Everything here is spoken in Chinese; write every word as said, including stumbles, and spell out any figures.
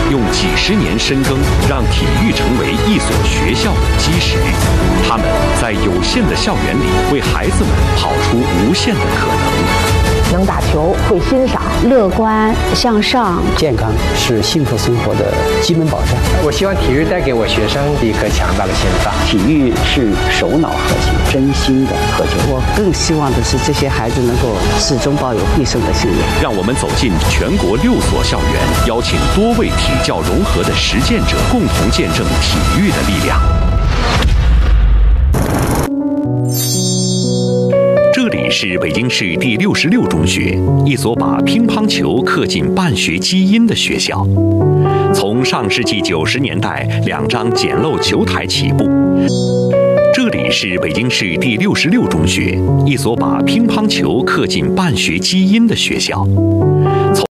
用几十年深耕，让体育成为一所学校的基石。他们在有限的校园里，为孩子们跑出无限的可能。 能打球，会欣赏， 乐观向上， 健康是幸福生活的基本保障。 我希望体育带给我学生一颗强大的心脏。 体育是手脑和谐、真心的和谐。 我更希望的是这些孩子能够始终抱有必胜的信念。 让我们走进全国六所校园，邀请多位体教融合的实践者，共同见证体育的力量。这里是北京市第六十六中学，一所把乒乓球刻进办学基因的学校。从上世纪九十年代两张简陋球台起步，这里是北京市第六十六中学，一所把乒乓球刻进办学基因的学校。